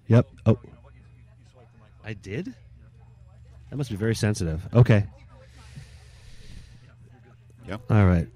Yep. Oh, I did? That must be very sensitive. Okay. Yep. All right.